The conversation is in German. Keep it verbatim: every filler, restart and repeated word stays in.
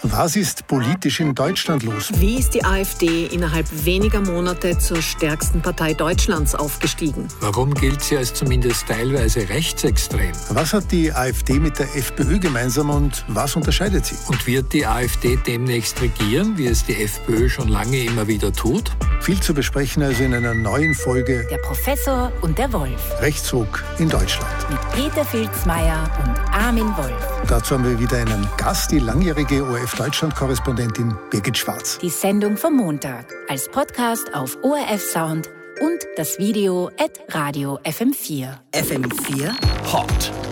Was ist politisch in Deutschland los? Wie ist die AfD innerhalb weniger Monate zur stärksten Partei Deutschlands aufgestiegen? Warum gilt sie als zumindest teilweise rechtsextrem? Was hat die AfD mit der FPÖ gemeinsam und was unterscheidet sie? Und wird die AfD demnächst regieren, wie es die FPÖ schon lange immer wieder tut? Viel zu besprechen also in einer neuen Folge Der Professor und der Wolf. Rechtsruck in Deutschland. Mit Peter Filzmeier und Armin Wolf. Dazu haben wir wieder einen Gast, die langjährige O R F-Deutschland-Korrespondentin Birgit Schwarz. Die Sendung vom Montag als Podcast auf O R F Sound und das Video at Radio F M vier. F M vier Hot.